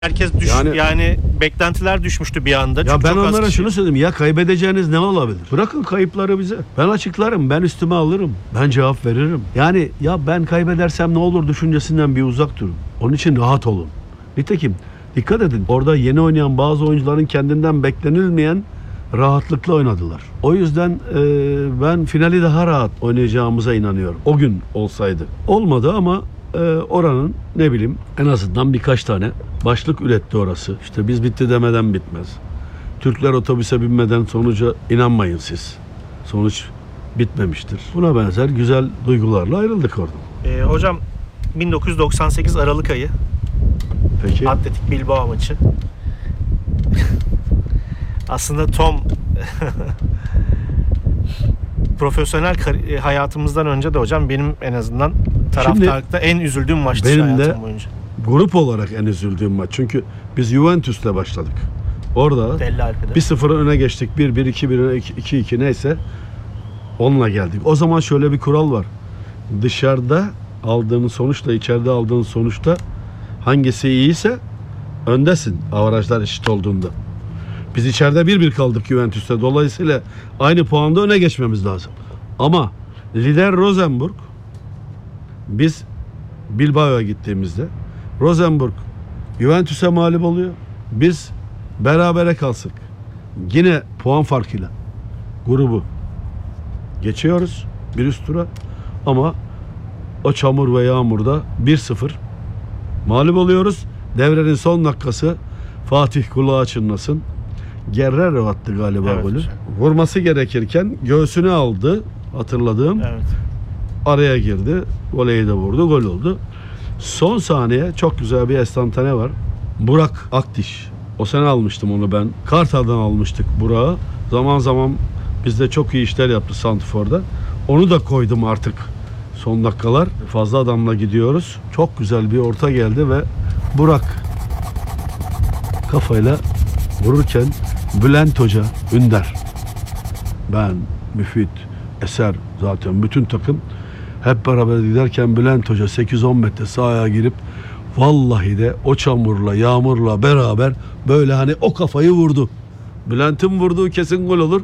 Herkes yani beklentiler düşmüştü bir anda. Ya Çünkü ben çok az onlara kişi- şunu söyleyeyim. Ya kaybedeceğiniz ne olabilir? Bırakın kayıpları bize. Ben açıklarım. Ben üstüme alırım. Ben cevap veririm. Yani ya ben kaybedersem ne olur düşüncesinden bir uzak durun. Onun için rahat olun. Nitekim dikkat edin. Orada yeni oynayan bazı oyuncuların kendinden beklenilmeyen rahatlıkla oynadılar. O yüzden ben finali daha rahat oynayacağımıza inanıyorum. O gün olsaydı. Olmadı ama oranın ne bileyim en azından birkaç tane başlık üretti orası. İşte biz bitti demeden bitmez. Türkler otobüse binmeden sonuca inanmayın siz. Sonuç bitmemiştir. Buna benzer güzel duygularla ayrıldık oradan. Hocam 1998 Aralık ayı Peki. Atletik Bilbao maçı. Aslında Tom profesyonel hayatımızdan önce de hocam benim en azından taraftarlıkta en üzüldüğüm maçtı benim de hayatım boyunca. Grup olarak en üzüldüğüm maç. Çünkü biz Juventus'la başladık. Orada Deli Alpi'de. 1-0 öne geçtik. 1-1, 2-1, 2-2 neyse onunla geldik. O zaman şöyle bir kural var. Dışarıda aldığın sonuçla içeride aldığın sonuçta hangisi iyiyse öndesin avarajlar eşit olduğunda. Biz içeride 1-1 kaldık Juventus'ta. Dolayısıyla aynı puanda öne geçmemiz lazım. Ama lider Rosenborg, biz Bilbao'ya gittiğimizde Rosenborg Juventus'a mağlup oluyor. Biz berabere kalsak yine puan farkıyla grubu geçiyoruz bir üst tura ama o çamur ve yağmurda 1-0 mağlup oluyoruz. Devrenin son dakikası Fatih kulağı çınlasın. Guerrero attı galiba Evet, golü. hocam. Vurması gerekirken göğsüne aldı hatırladığım. Evet. Araya girdi. Voleyi de vurdu. Gol oldu. Son saniye çok güzel bir estantane var. Burak Akdiş. O sene almıştım onu ben. Kartal'dan almıştık Burak'ı. Zaman zaman bizde çok iyi işler yaptı santrforda. Onu da koydum artık. Son dakikalar. Fazla adamla gidiyoruz. Çok güzel bir orta geldi ve Burak kafayla vururken Bülent Hoca, Ünder, ben, Müfit, Eser zaten bütün takım hep beraber giderken Bülent Hoca 8-10 metre sahaya girip vallahi de o çamurla, yağmurla beraber böyle hani o kafayı vurdu. Bülent'in vurduğu kesin gol olur.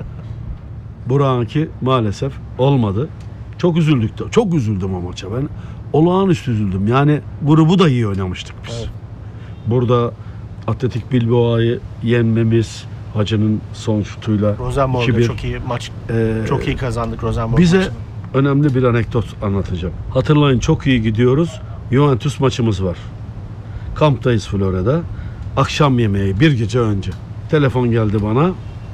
Burak'ınki maalesef olmadı. Çok üzüldük de. Çok üzüldüm o maça. Ben olağanüstü üzüldüm. Yani grubu da iyi oynamıştık biz. Evet. Burada Atletik Bilbao'yu yenmemiz, Hacı'nın son şutuyla Rosenborg'da 2-1. çok iyi maç. Ee, Çok iyi kazandık Rosenborg Bize maçını. önemli bir anekdot anlatacağım. Hatırlayın çok iyi gidiyoruz. Juventus maçımız var. Kamptayız Florya'da. Akşam yemeği bir gece önce. Telefon geldi bana.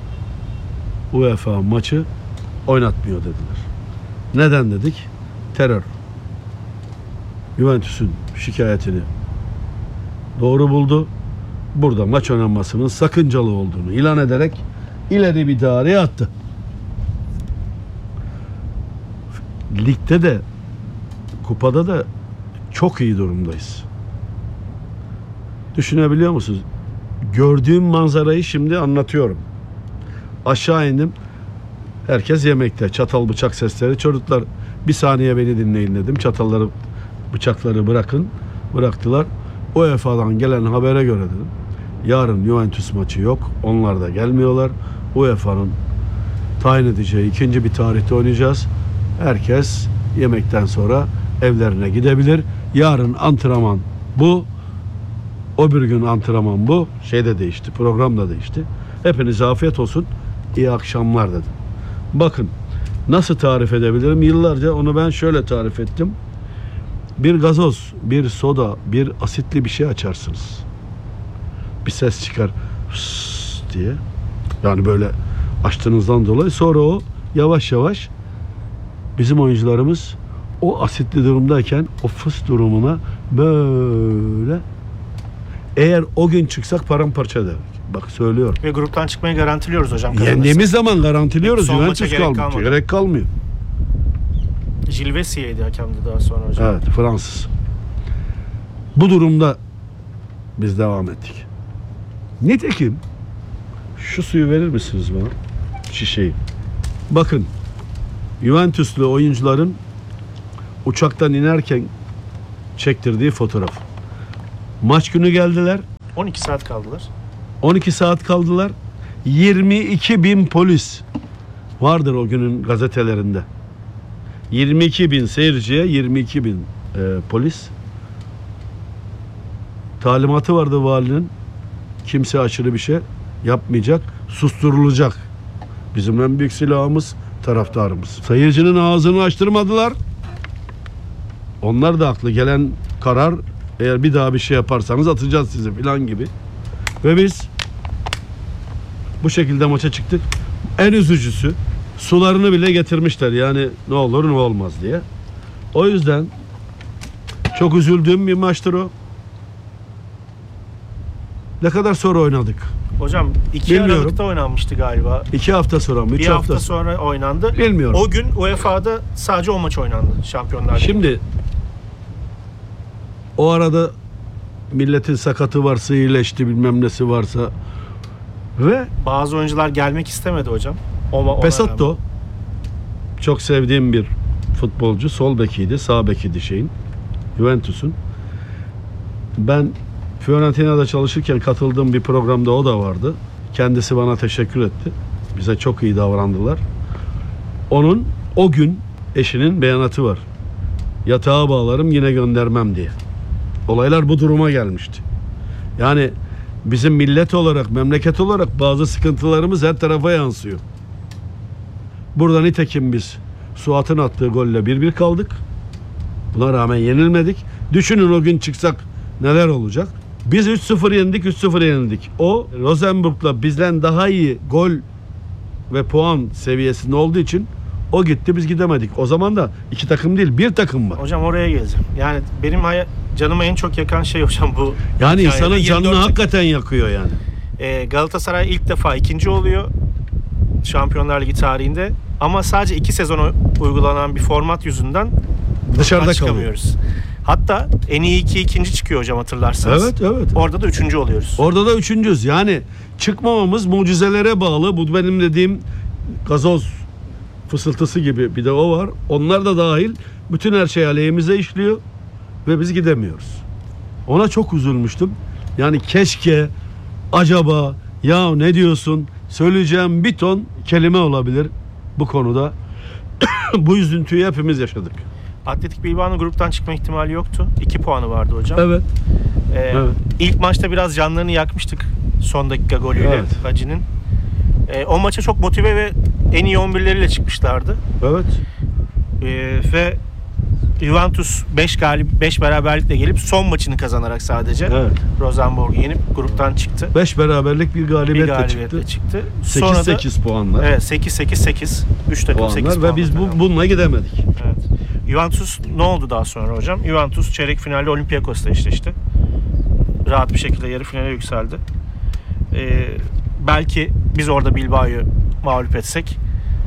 UEFA maçı oynatmıyor dediler. Neden dedik? Terör. Juventus'un şikayetini doğru buldu. Burada maç oynanmasının sakıncalı olduğunu ilan ederek ileri bir tarihe attı. Ligde de kupada da çok iyi durumdayız. Düşünebiliyor musunuz? Gördüğüm manzarayı şimdi anlatıyorum. Aşağı indim. Herkes yemekte. Çatal bıçak sesleri. Çocuklar bir saniye beni dinleyin dedim. Çatalları, bıçakları bırakın. Bıraktılar. UEFA'dan gelen habere göre dedim. Yarın Juventus maçı yok. Onlar da gelmiyorlar. UEFA'nın tayin edeceği ikinci bir tarihte oynayacağız. Herkes yemekten sonra evlerine gidebilir. Yarın antrenman bu. O bir gün antrenman bu. Şey de değişti. Program da değişti. Hepinize afiyet olsun. İyi akşamlar dedim. Bakın nasıl tarif edebilirim? Yıllarca onu ben şöyle tarif ettim. Bir gazoz, bir soda, bir asitli bir şey açarsınız. Bir ses çıkar fıs diye. Yani böyle açtığınızdan dolayı sonra o yavaş yavaş bizim oyuncularımız o asitli durumdayken o fıs durumuna böyle eğer o gün çıksak paramparça ederdik. Bak söylüyorum. Ve gruptan çıkmayı garantiliyoruz hocam. Yendiğimiz zaman garantiliyoruz. Son maça Juventus gerek kalmıyor. kalmadı. Gerek kalmıyor. Gilvesier'di hakemdi daha sonra hocam. Evet, Fransız. Bu durumda biz devam ettik. Nitekim şu suyu verir misiniz bana? Şişeyi. Bakın Juventuslu oyuncuların uçaktan inerken çektirdiği fotoğraf. Maç günü geldiler. 12 saat kaldılar. 12 saat kaldılar. 22 bin polis vardır o günün gazetelerinde. 22 bin seyirciye 22 bin polis. Talimatı vardı valinin. Kimse aşırı bir şey yapmayacak. Susturulacak. Bizim en büyük silahımız taraftarımız. Seyircinin ağzını açtırmadılar. Onlar da haklı. Gelen karar, eğer bir daha bir şey yaparsanız atacağız sizi filan gibi. Ve biz bu şekilde maça çıktık. En üzücüsü, sularını bile getirmişler. Yani ne olur ne olmaz diye. O yüzden çok üzüldüğüm bir maçtır o. Ne kadar sonra oynadık? Hocam 2 Aralık'ta oynanmıştı galiba. 2 hafta sonra mı? 3 Bir hafta sonra oynandı. Bilmiyorum. O gün UEFA'da sadece o maç oynandı Şampiyonlar Ligi. Şimdi o arada milletin sakatı varsa, iyileşti, bilmem nesi varsa ve Bazı oyuncular gelmek istemedi hocam. Pesotto çok sevdiğim bir futbolcu. Sol bekiydi, sağ bekiydi Juventus'un. Ben Fiorentina'da çalışırken katıldığım bir programda o da vardı. Kendisi bana teşekkür etti. Bize çok iyi davrandılar. Onun o gün eşinin beyanatı var. Yatağa bağlarım, yine göndermem diye. Olaylar bu duruma gelmişti. Yani bizim millet olarak, memleket olarak bazı sıkıntılarımız her tarafa yansıyor. Burada nitekim biz Suat'ın attığı golle 1-1 kaldık. Buna rağmen yenilmedik. Düşünün o gün çıksak neler olacak? Biz 3-0 yendik, 3-0 yenildik. O Rosenborg'la bizden daha iyi gol ve puan seviyesinde olduğu için o gitti, biz gidemedik. O zaman da 2 takım değil, 1 takım var. Hocam oraya geleceğim. Yani benim canımı en çok yakan şey hocam bu. Yani insanın canını hakikaten yakıyor yani. Galatasaray ilk defa 2. oluyor Şampiyonlar Ligi tarihinde. Ama sadece 2 sezon uygulanan bir format yüzünden dışarıda çıkamıyoruz. Hatta en iyi 2 çıkıyor hocam, hatırlarsanız. Evet. Orada da 3. oluyoruz. Orada da 3.'üz. Yani çıkmamamız mucizelere bağlı. Bu benim dediğim gazoz fısıltısı gibi bir de o var. Onlar da dahil. Bütün her şey aleyhimize işliyor ve biz gidemiyoruz. Ona çok üzülmüştüm. Yani keşke, acaba, ya ne diyorsun? Söyleyeceğim bir ton kelime olabilir bu konuda. Bu üzüntüyü hepimiz yaşadık. Atletik Bilbao'nun gruptan çıkma ihtimali yoktu. 2 puanı vardı hocam. Evet. İlk maçta biraz canlarını yakmıştık son dakika golüyle Hacı'nın. O maça çok motive ve en iyi 11'leriyle çıkmışlardı. Evet. Ve Juventus 5 beraberlikle gelip son maçını kazanarak sadece Rosenborg'u yenip gruptan çıktı. 5 beraberlik bir galibiyetle çıktı. 8-8 puanla. Evet, 8-8-8. 3 takım puanlar 8 puanla. Ve biz bununla gidemedik. Evet. Juventus ne oldu daha sonra hocam? Juventus çeyrek finalde Olympiakos'la eşleşti. Rahat bir şekilde yarı finale yükseldi. Belki biz orada Bilbao'yu mağlup etsek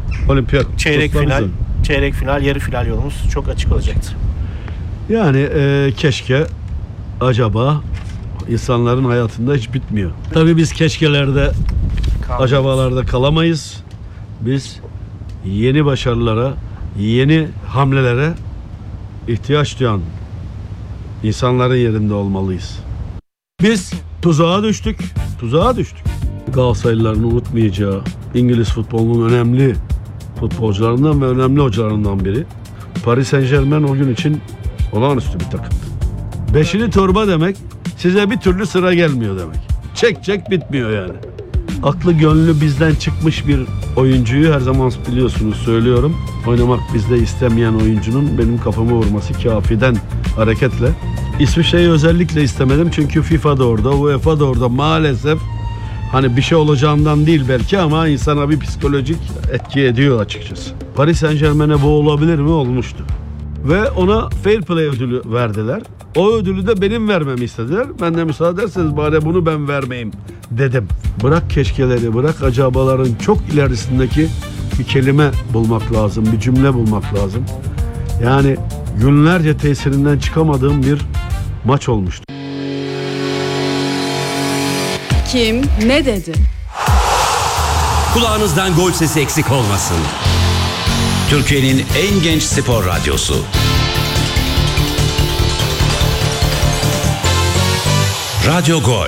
çeyrek final, yarı final yolumuz çok açık olacaktır. Yani keşke, acaba insanların hayatında hiç bitmiyor. Tabii biz keşkelerde, acabalarda kalamayız. Biz yeni başarılara, yeni hamlelere ihtiyaç duyan insanların yerinde olmalıyız. Biz tuzağa düştük. Galatasaraylıların unutmayacağı İngiliz futbolunun önemli futbolcularından ve önemli hocalarından biri. Paris Saint-Germain o gün için olağanüstü bir takım. 5'li torba demek, size bir türlü sıra gelmiyor demek. Çek bitmiyor yani. Aklı gönlü bizden çıkmış bir oyuncuyu her zaman biliyorsunuz söylüyorum. Oynamak bizde istemeyen oyuncunun benim kafama vurması kafiden hareketle. İsviçre'yi özellikle istemedim çünkü FIFA da orada, UEFA da orada maalesef. Hani bir şey olacağından değil belki ama insana bir psikolojik etki ediyor açıkçası. Paris Saint-Germain'e bu olabilir mi? Olmuştu. Ve ona Fair Play ödülü verdiler. O ödülü de benim vermemi istediler. Ben de müsaade ederseniz bari bunu ben vermeyeyim dedim. Bırak keşkeleri, bırak acabaların çok ilerisindeki bir kelime bulmak lazım, bir cümle bulmak lazım. Yani günlerce tesirinden çıkamadığım bir maç olmuştu. Kim ne dedi? Kulağınızdan gol sesi eksik olmasın. Türkiye'nin en genç spor radyosu. Radyo Gol.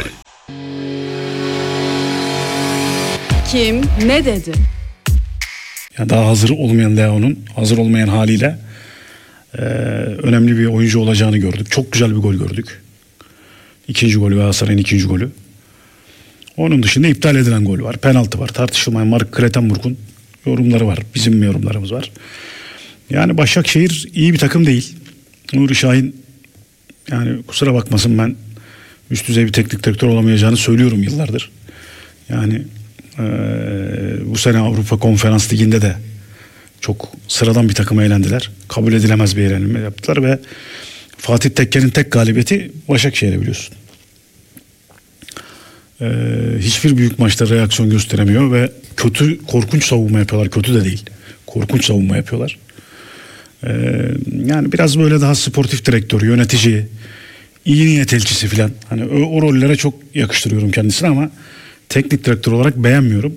Kim ne dedi? Yani daha hazır olmayan Leao'nun hazır olmayan haliyle önemli bir oyuncu olacağını gördük. Çok güzel bir gol gördük. İkinci golü, Galatasaray'ın ikinci golü. Onun dışında iptal edilen gol var. Penaltı var. Tartışılmayan Mark Klettenburg'un yorumları var. Bizim yorumlarımız var. Yani Başakşehir iyi bir takım değil. Nuri Şahin, yani kusura bakmasın, ben üst düzey bir teknik direktör olamayacağını söylüyorum yıllardır. Yani bu sene Avrupa Konferans Ligi'nde de çok sıradan bir takıma eğlendiler. Kabul edilemez bir eğlenme yaptılar ve Fatih Tekke'nin tek galibiyeti Başakşehir'e, biliyorsun. Hiçbir büyük maçta reaksiyon gösteremiyor ve korkunç savunma yapıyorlar. Kötü de değil. Korkunç savunma yapıyorlar. Yani biraz böyle daha sportif direktör, yönetici, iyi niyet elçisi falan. Hani o rollere çok yakıştırıyorum kendisine ama teknik direktör olarak beğenmiyorum.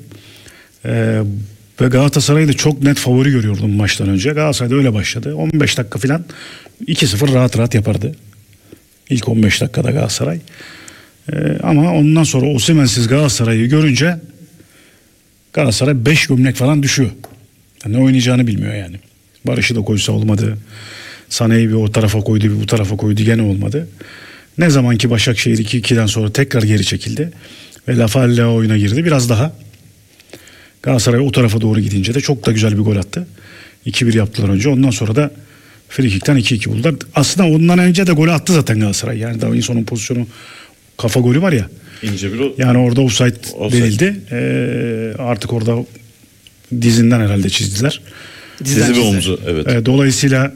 Ve Galatasaray'ı da çok net favori görüyordum maçtan önce. Galatasaray'da öyle başladı. 15 dakika falan 2-0 rahat rahat yapardı. İlk 15 dakikada Galatasaray. Ama ondan sonra Osimhen'siz Galatasaray'ı görünce Galatasaray 5 gömlek falan düşüyor. Yani ne oynayacağını bilmiyor yani. Barış'ı da koysa olmadı. Sané'yi bir o tarafa koydu, bir bu tarafa koydu, gene olmadı. Ne zaman ki Başakşehir 2-2'den sonra tekrar geri çekildi ve Rafael Leao oyuna girdi. Biraz daha Galatasaray o tarafa doğru gidince de çok da güzel bir gol attı. 2-1 yaptılar önce. Ondan sonra da frikikten 2-2 buldular. Aslında ondan önce de golü attı zaten Galatasaray. Yani Davinson'un pozisyonu, kafa golü var ya. İnce bir yani orada offside verildi. Artık orada dizinden herhalde çizdiler. Dizi ve omuzu, evet. Dolayısıyla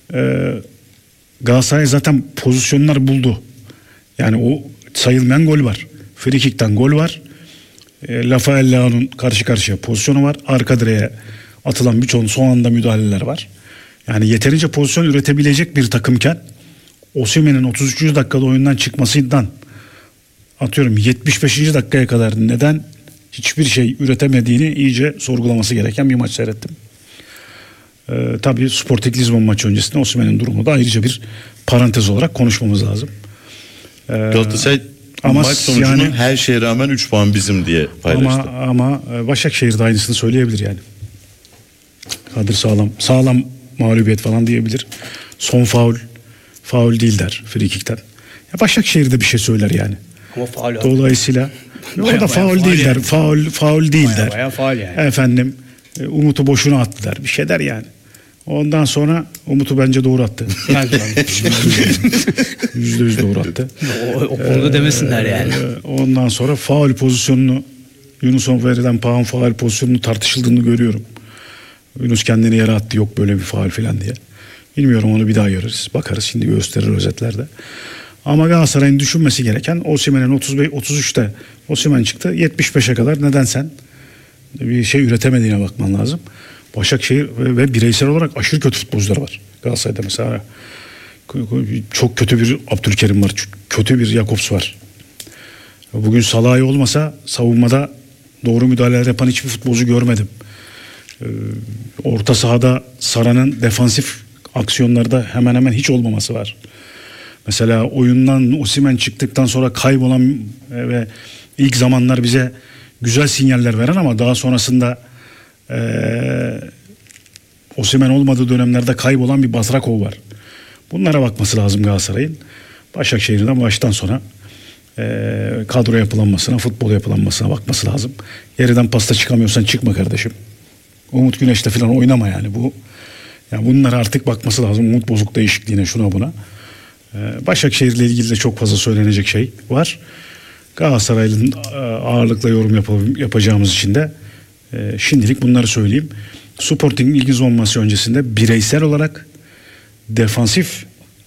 Galatasaray zaten pozisyonlar buldu. Yani o sayılmayan gol var. Frikikten gol var. Rafael Leao'nun karşı karşıya pozisyonu var. Arka direğe atılan birçok son anda müdahaleler var. Yani yeterince pozisyon üretebilecek bir takımken Osimhen'in 33. dakikada oyundan çıkmasından atıyorum 75. dakikaya kadar neden hiçbir şey üretemediğini iyice sorgulaması gereken bir maç seyrettim. Tabii Sporting Lisbon maçı öncesinde Osimhen'in durumu da ayrıca bir parantez olarak konuşmamız lazım. Galatasaray ama maç sonucunu yani, her şeye rağmen 3 puan bizim diye paylaştı. Ama Başakşehir de aynısını söyleyebilir yani. Kadir sağlam mağlubiyet falan diyebilir. Son faul değil der frikikten. Ya Başakşehir de bir şey söyler yani. Ama faul. Dolayısıyla o da faul değil der. Faul değil der. Bayağı faul yani. Efendim Umut'u boşuna attı der. Bir şey der yani. Ondan sonra Umut'u bence doğru attı. %100 doğru attı. O konuda demesinler yani. Ondan sonra faul pozisyonunu, Yunus'un verilen faul pozisyonunu tartışıldığını görüyorum. Yunus kendini yere attı, yok böyle bir faul falan diye. Bilmiyorum, onu bir daha görürüz. Bakarız, şimdi gösterir özetlerde. Ama Galatasaray'ın düşünmesi gereken, Osimhen'in 33'te Osimhen çıktı. 75'e kadar neden sen bir şey üretemediğine bakman lazım. Başakşehir ve bireysel olarak aşırı kötü futbolcular var. Galatasaray'da mesela çok kötü bir Abdülkerim var. Kötü bir Jakobs var. Bugün Salah'ı olmasa savunmada doğru müdahaleler yapan hiçbir futbolcu görmedim. Orta sahada Sara'nın defansif aksiyonlarda hemen hemen hiç olmaması var. Mesela oyundan Osimhen çıktıktan sonra kaybolan ve ilk zamanlar bize güzel sinyaller veren ama daha sonrasında Osimhen olmadığı dönemlerde kaybolan bir Bazrakov var. Bunlara bakması lazım Galatasaray'ın. Başakşehir'den baştan sona kadro yapılanmasına, futbol yapılanmasına bakması lazım. Yerden pasta çıkamıyorsan çıkma kardeşim. Umut Güneş'te falan oynama yani. Yani bunlara artık bakması lazım. Umut bozuk değişikliğine, şuna buna. Başakşehir'le ilgili de çok fazla söylenecek şey var. Galatasaray'ın ağırlıkla yorum yapacağımız için de şimdilik bunları söyleyeyim. Sporting Lisbon maçı öncesinde bireysel olarak defansif,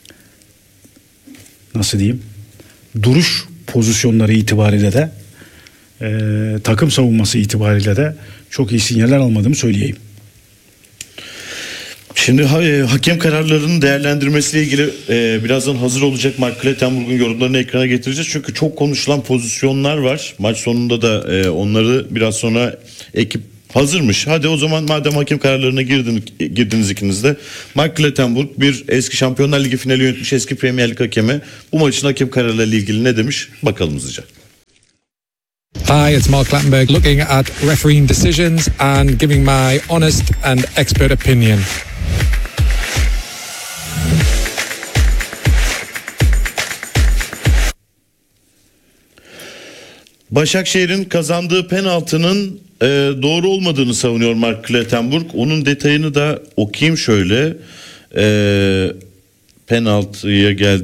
nasıl diyeyim, duruş pozisyonları itibariyle de takım savunması itibariyle de çok iyi sinyaller almadığımı söyleyeyim. Şimdi hakem kararlarının değerlendirmesiyle ilgili birazdan hazır olacak Mark Klettenburg'un yorumlarını ekrana getireceğiz. Çünkü çok konuşulan pozisyonlar var. Maç sonunda da onları biraz sonra ekip Hazırmış. Hadi o zaman madem hakem kararlarına girdiniz ikiniz de. Mark Clattenburg bir eski Şampiyonlar Ligi finali yönetmiş eski Premier Lig hakemi. Bu maçın hakem kararlarıyla ilgili ne demiş? Bakalım hızlıca. Hi, it's Mark Clattenburg looking at refereeing decisions and giving my honest and expert opinion. Başakşehir'in kazandığı penaltının doğru olmadığını savunuyor Mark Clattenburg. Onun detayını da okuyayım şöyle. Penaltıya geldi.